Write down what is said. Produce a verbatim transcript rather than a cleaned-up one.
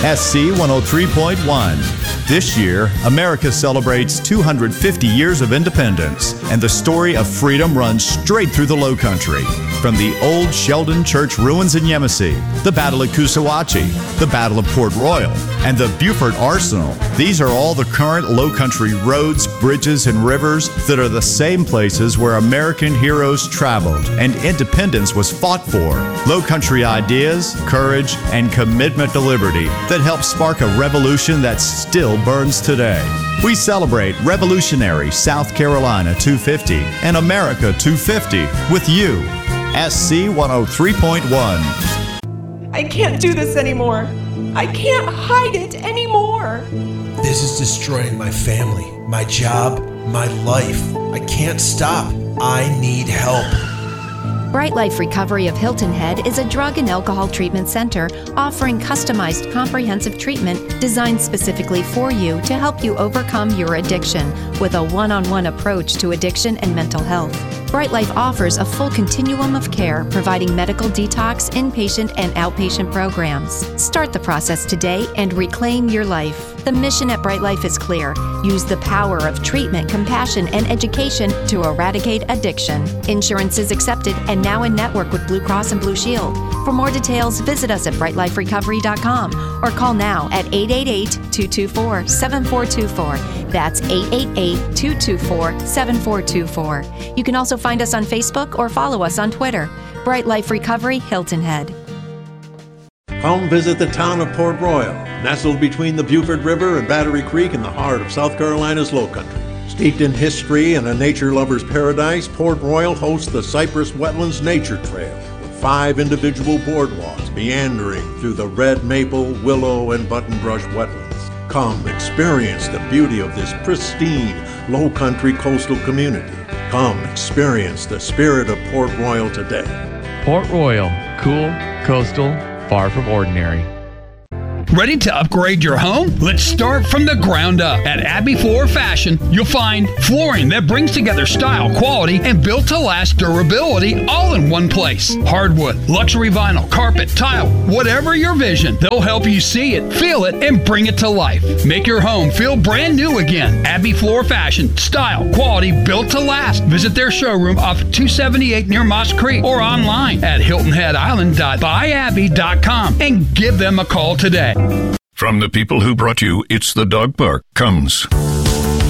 S C one oh three point one. This year, America celebrates two hundred fifty years of independence, and the story of freedom runs straight through the Lowcountry. From the old Sheldon Church ruins in Yemassee, the Battle of Coosawhatchie, the Battle of Port Royal, and the Beaufort Arsenal. These are all the current Lowcountry roads, bridges, and rivers that are the same places where American heroes traveled and independence was fought for. Lowcountry ideas, courage, and commitment to liberty that help spark a revolution that still burns today. We celebrate Revolutionary South Carolina two fifty and America two fifty with you. S C one oh three point one. I can't do this anymore. I can't hide it anymore. This is destroying my family, my job, my life. I can't stop. I need help. Bright Life Recovery of Hilton Head is a drug and alcohol treatment center offering customized comprehensive treatment designed specifically for you to help you overcome your addiction with a one-on-one approach to addiction and mental health. Bright Life offers a full continuum of care, providing medical detox, inpatient, and outpatient programs. Start the process today and reclaim your life. The mission at Bright Life is clear. Use the power of treatment, compassion, and education to eradicate addiction. Insurance is accepted and now in network with Blue Cross and Blue Shield. For more details, visit us at bright life recovery dot com or call now at eight eight eight, two two four, seven four two four. That's eight eight eight, two two four, seven four two four. You can also find us on Facebook or follow us on Twitter. Bright Life Recovery, Hilton Head. Come visit the town of Port Royal, nestled between the Beaufort River and Battery Creek in the heart of South Carolina's Lowcountry. Steeped in history and a nature lover's paradise, Port Royal hosts the Cypress Wetlands Nature Trail, with five individual boardwalks meandering through the red maple, willow, and buttonbrush wetlands. Come experience the beauty of this pristine Lowcountry coastal community. Come experience the spirit of Port Royal today. Port Royal, cool, coastal, far from ordinary. Ready to upgrade your home? Let's start from the ground up. At Abbey Floor Fashion, you'll find flooring that brings together style, quality, and built-to-last durability all in one place. Hardwood, luxury vinyl, carpet, tile, whatever your vision, they'll help you see it, feel it, and bring it to life. Make your home feel brand new again. Abbey Floor Fashion, style, quality, built to last. Visit their showroom off two seventy-eight near Moss Creek or online at hilton head island dot buy abbey dot com and give them a call today. From the people who brought you It's the Dog Park comes